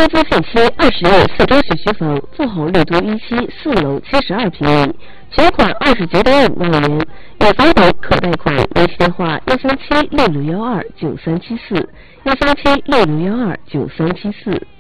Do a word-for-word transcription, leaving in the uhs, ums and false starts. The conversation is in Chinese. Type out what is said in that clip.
开租限期二十月四中学区房，富豪绿都一期四楼七十二平米，全款二十九点五万元，有房等可贷款。联系电话：幺三七六六幺二九三七四，幺三七六六幺二九三七四。